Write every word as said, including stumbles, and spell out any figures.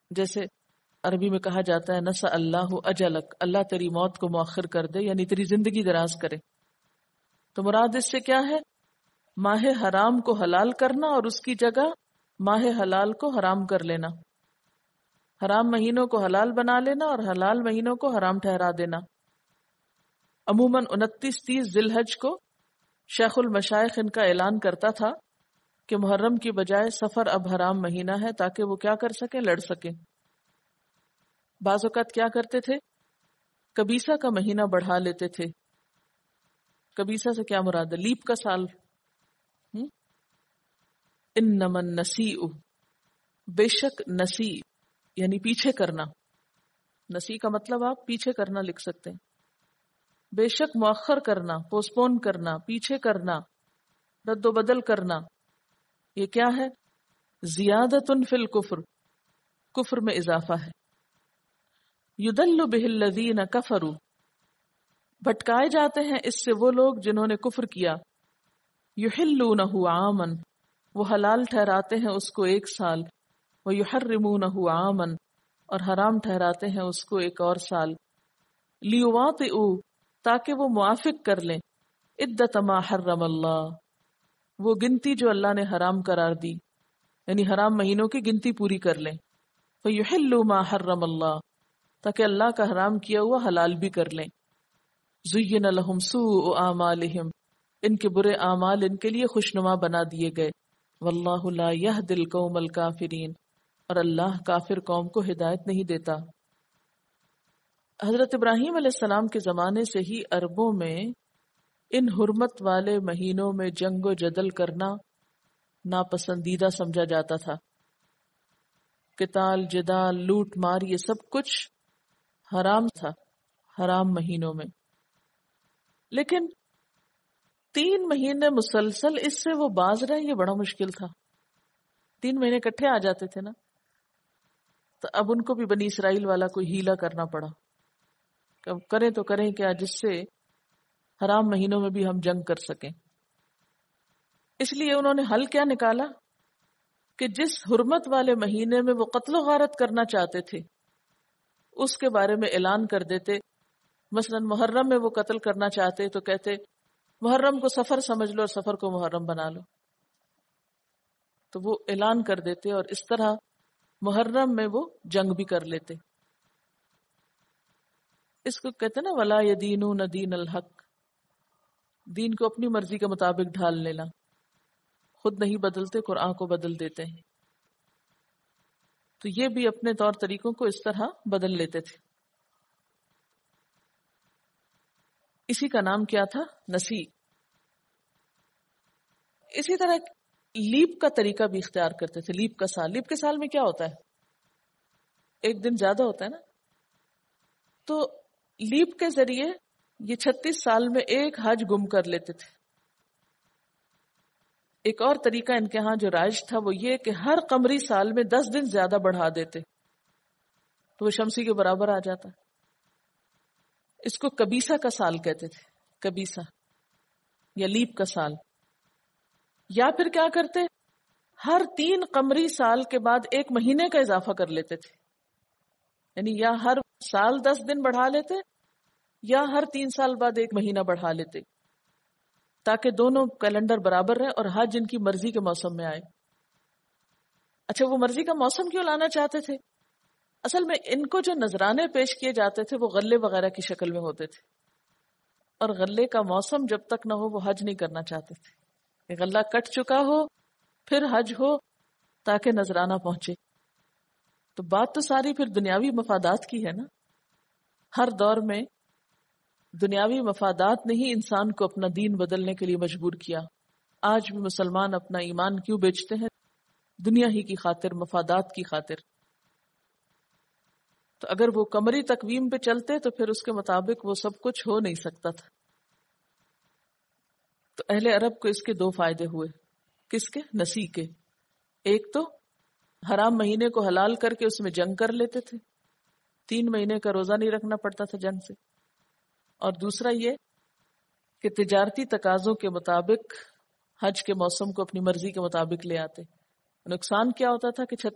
جیسے عربی میں کہا جاتا ہے نسأ اللہ اجلک، اللہ تیری موت کو مؤخر کر دے، یعنی تیری زندگی دراز کرے. تو مراد اس سے کیا ہے؟ ماہ حرام کو حلال کرنا اور اس کی جگہ ماہ حلال کو حرام کر لینا، حرام مہینوں کو حلال بنا لینا اور حلال مہینوں کو حرام ٹھہرا دینا. عموماً انتیس تیس ذی الحج کو شیخ المشائخ ان کا اعلان کرتا تھا کہ محرم کی بجائے سفر اب حرام مہینہ ہے، تاکہ وہ کیا کر سکیں؟ لڑ سکیں. بعض اوقات کیا کرتے تھے؟ کبیسہ کا مہینہ بڑھا لیتے تھے. کبیسہ سے کیا مراد ہے؟ لیپ کا سال. انما النسیء، بے شک نسی یعنی پیچھے کرنا. نسی کا مطلب آپ پیچھے کرنا لکھ سکتے ہیں. بے شک مؤخر کرنا، پوسپون کرنا، پیچھے کرنا، رد و بدل کرنا. یہ کیا ہے؟ زیادۃ فی الکفر، کفر میں اضافہ ہے. یدل بہ الذین کفروا، بھٹکائے جاتے ہیں اس سے وہ لوگ جنہوں نے کفر کیا. یحلونہ عاما، وہ حلال ٹھہراتے ہیں اس کو ایک سال. ویحرمونہ عاما، اور حرام ٹھہراتے ہیں اس کو ایک اور سال. لیواطئوا، تاکہ وہ موافق کر لیں عدۃ ما حرم اللہ، وہ گنتی جو اللہ نے حرام قرار دی، یعنی حرام مہینوں کی گنتی پوری کر لیں. فیحلوا ما حرم اللہ، تاکہ اللہ کا حرام کیا ہوا حلال بھی کر لیں. زین لہم سوء اعمالہم، ان کے برے اعمال ان کے لیے خوشنما بنا دیے گئے. واللہ لا یہدی القوم الکافرین، اور اللہ کافر قوم کو ہدایت نہیں دیتا. حضرت ابراہیم علیہ السلام کے زمانے سے ہی عربوں میں ان حرمت والے مہینوں میں جنگ و جدل کرنا ناپسندیدہ سمجھا جاتا تھا. قتال، جدال، لوٹ مار، یہ سب کچھ حرام تھا حرام مہینوں میں. لیکن تین مہینے مسلسل اس سے وہ باز رہے، یہ بڑا مشکل تھا. تین مہینے اکٹھے آ جاتے تھے نا، تو اب ان کو بھی بنی اسرائیل والا کوئی ہیلا کرنا پڑا. اب کریں تو کریں کیا جس سے حرام مہینوں میں بھی ہم جنگ کر سکیں. اس لیے انہوں نے حل کیا نکالا کہ جس حرمت والے مہینے میں وہ قتل و غارت کرنا چاہتے تھے اس کے بارے میں اعلان کر دیتے. مثلا محرم میں وہ قتل کرنا چاہتے تو کہتے محرم کو سفر سمجھ لو اور سفر کو محرم بنا لو. تو وہ اعلان کر دیتے اور اس طرح محرم میں وہ جنگ بھی کر لیتے. اس کو کہتے نا ولا یدینون دین الحق، دین کو اپنی مرضی کے مطابق ڈھال لینا. خود نہیں بدلتے، قرآن کو بدل دیتے ہیں. تو یہ بھی اپنے طور طریقوں کو اس طرح بدل لیتے تھے. اسی کا نام کیا تھا؟ نسی. اسی طرح لیپ کا طریقہ بھی اختیار کرتے تھے. لیپ کا سال، لیپ کے سال میں کیا ہوتا ہے؟ ایک دن زیادہ ہوتا ہے نا. تو لیپ کے ذریعے یہ چھتیس سال میں ایک حج گم کر لیتے تھے. ایک اور طریقہ ان کے ہاں جو رائج تھا وہ یہ کہ ہر قمری سال میں دس دن زیادہ بڑھا دیتے تو وہ شمسی کے برابر آ جاتا. اس کو کبیسہ کا سال کہتے تھے، کبیسہ یا لیپ کا سال. یا پھر کیا کرتے؟ ہر تین قمری سال کے بعد ایک مہینے کا اضافہ کر لیتے تھے. یعنی یا ہر سال دس دن بڑھا لیتے یا ہر تین سال بعد ایک مہینہ بڑھا لیتے، تاکہ دونوں کیلنڈر برابر رہے اور حج ان کی مرضی کے موسم میں آئے. اچھا، وہ مرضی کا موسم کیوں لانا چاہتے تھے؟ اصل میں ان کو جو نذرانے پیش کیے جاتے تھے وہ غلے وغیرہ کی شکل میں ہوتے تھے، اور غلے کا موسم جب تک نہ ہو وہ حج نہیں کرنا چاہتے تھے. کہ غلہ کٹ چکا ہو پھر حج ہو تاکہ نذرانہ پہنچے. تو بات تو ساری پھر دنیاوی مفادات کی ہے نا. ہر دور میں دنیاوی مفادات نے ہی انسان کو اپنا دین بدلنے کے لیے مجبور کیا. آج بھی مسلمان اپنا ایمان کیوں بیچتے ہیں؟ دنیا ہی کی خاطر، مفادات کی خاطر. تو اگر وہ قمری تقویم پہ چلتے تو پھر اس کے مطابق وہ سب کچھ ہو نہیں سکتا تھا. تو اہل عرب کو اس کے دو فائدے ہوئے. کس کے؟ نسی کے. ایک تو حرام مہینے کو حلال کر کے اس میں جنگ کر لیتے تھے، تین مہینے کا روزہ نہیں رکھنا پڑتا تھا جنگ سے. اور دوسرا یہ کہ تجارتی تقاضوں کے مطابق حج کے موسم کو اپنی مرضی کے مطابق لے آتے. نقصان کیا ہوتا تھا کہ